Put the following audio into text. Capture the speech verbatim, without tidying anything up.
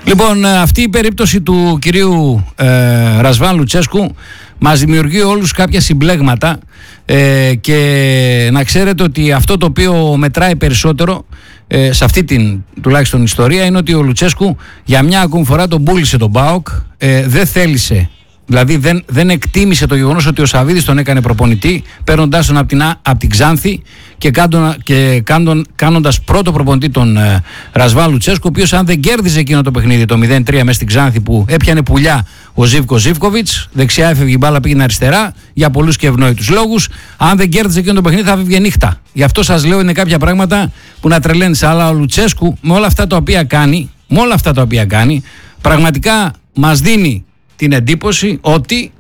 Λοιπόν, αυτή η περίπτωση του κυρίου ε, Ρασβάν Λουτσέσκου μας δημιουργεί όλους κάποια συμπλέγματα ε, και να ξέρετε ότι αυτό το οποίο μετράει περισσότερο ε, σε αυτή την τουλάχιστον ιστορία είναι ότι ο Λουτσέσκου για μια ακόμη φορά τον πούλησε τον ΠΑΟΚ, ε, δεν θέλησε. Δηλαδή δεν, δεν εκτίμησε το γεγονός ότι ο Σαββίδης τον έκανε προπονητή, παίρνοντάς τον από την, απ την Ξάνθη και, κάντον, και κάντον, κάνοντας πρώτο προπονητή τον ε, Ρασβάν Λουτσέσκου, ο οποίος αν δεν κέρδιζε εκείνο το παιχνίδι το μηδέν τρία μέσα στην Ξάνθη που έπιανε πουλιά ο Ζίβκο Ζίβκοβιτς, δεξιά έφευγε η μπάλα, πήγαινε αριστερά για πολλούς και ευνόητους λόγους. Αν δεν κέρδιζε εκείνο το παιχνίδι θα έφευγε νύχτα. Γι' αυτό σας λέω είναι κάποια πράγματα που να τρελαίνεις. Αλλά ο Λουτσέσκου με όλα αυτά τα οποία κάνει, με όλα αυτά τα οποία κάνει, πραγματικά μας δίνει την εντύπωση ότι